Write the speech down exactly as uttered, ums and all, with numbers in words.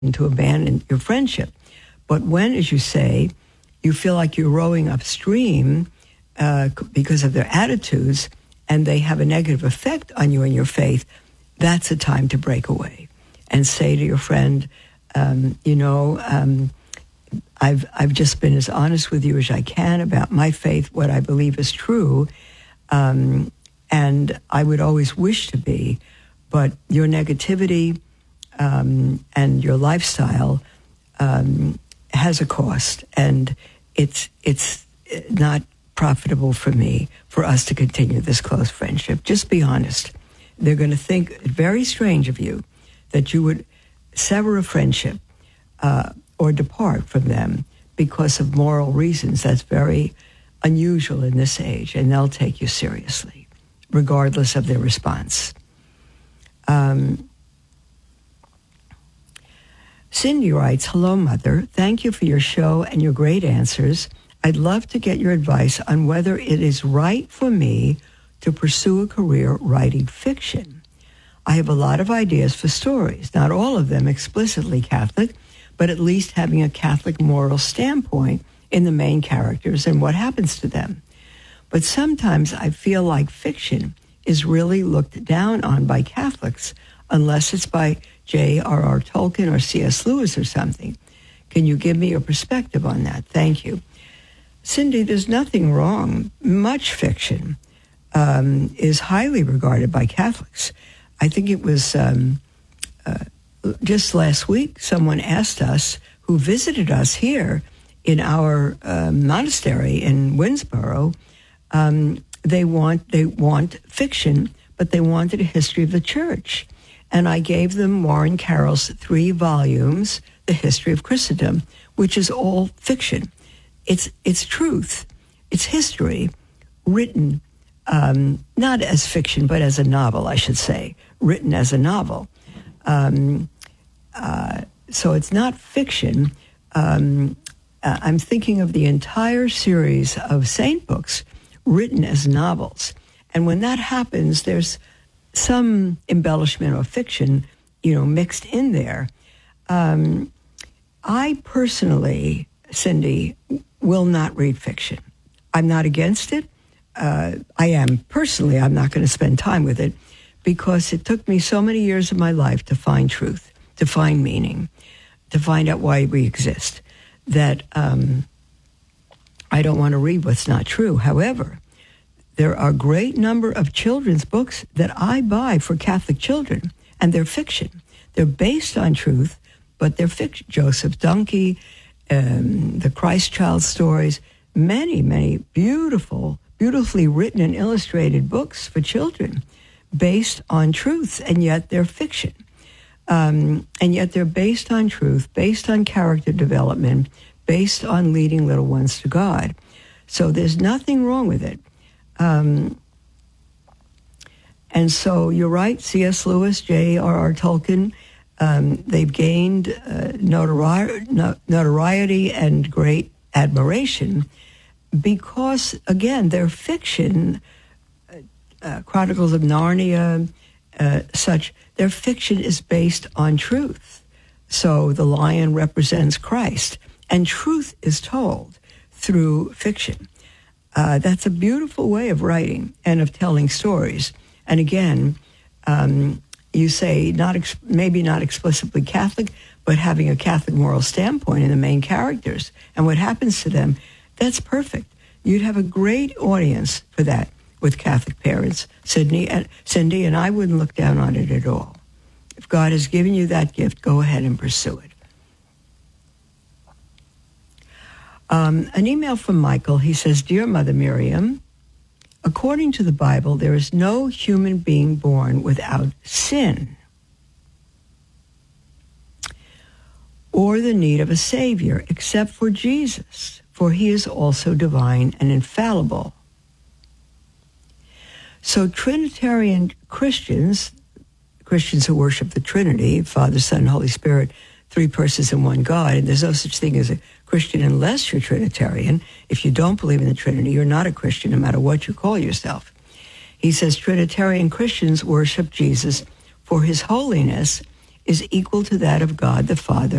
to abandon your friendship. But when, as you say, you feel like you're rowing upstream uh, because of their attitudes and they have a negative effect on you and your faith, that's a time to break away and say to your friend, um, you know, um, I've I've just been as honest with you as I can about my faith, what I believe is true, um, and I would always wish to be, but your negativity um, and your lifestyle um, has a cost, and it's it's not profitable for me for us to continue this close friendship. Just be honest. They're going to think very strange of you that you would sever a friendship uh, or depart from them because of moral reasons. That's very unusual in this age, and they'll take you seriously, regardless of their response. Um, Cindy writes, hello, Mother. Thank you for your show and your great answers. I'd love to get your advice on whether it is right for me to pursue a career writing fiction. I have a lot of ideas for stories, not all of them explicitly Catholic, but at least having a Catholic moral standpoint in the main characters and what happens to them. But sometimes I feel like fiction is really looked down on by Catholics, unless it's by J R R Tolkien or C S Lewis or something. Can you give me your perspective on that? Thank you. Cindy, there's nothing wrong. Much fiction um, is highly regarded by Catholics. I think it was um, uh, just last week someone asked us, who visited us here in our uh, monastery in Winnsboro, um, they want they want fiction, but they wanted a history of the church. And I gave them Warren Carroll's three volumes, The History of Christendom, which is all fiction. It's it's truth. It's history written um, not as fiction, but as a novel, I should say, written as a novel. Um, uh, so it's not fiction. Um, uh, I'm thinking of the entire series of saint books written as novels. And when that happens, there's some embellishment or fiction, you know, mixed in there. Um, I personally, Cindy, will not read fiction. I'm not against it. Uh, I am personally, I'm not going to spend time with it because it took me so many years of my life to find truth, to find meaning, to find out why we exist, that um, I don't want to read what's not true. However, there are a great number of children's books that I buy for Catholic children, and they're fiction. They're based on truth, but they're fiction. Joseph Dunkey, um, the Christ Child stories, many, many beautiful, beautifully written and illustrated books for children based on truth, and yet they're fiction. Um, and yet they're based on truth, based on character development, based on leading little ones to God. So there's nothing wrong with it. Um, and so you're right, C S Lewis, J R R Tolkien, um, they've gained uh, notori- no- notoriety and great admiration because, again, their fiction, uh, uh, Chronicles of Narnia, uh, such, their fiction is based on truth. So the lion represents Christ, and truth is told through fiction. Uh, that's a beautiful way of writing and of telling stories. And again, um, you say not ex- maybe not explicitly Catholic, but having a Catholic moral standpoint in the main characters and what happens to them, that's perfect. You'd have a great audience for that with Catholic parents, Sydney and Cindy, and I wouldn't look down on it at all. If God has given you that gift, go ahead and pursue it. Um, an email from Michael. He says, Dear Mother Miriam, according to the Bible, there is no human being born without sin or the need of a Savior, except for Jesus, for he is also divine and infallible. So Trinitarian Christians, Christians who worship the Trinity, Father, Son, Holy Spirit, three persons in one God, and there's no such thing as a Christian unless you're Trinitarian. If you don't believe in the Trinity, you're not a Christian no matter what you call yourself. He says Trinitarian Christians worship Jesus for his holiness is equal to that of God the Father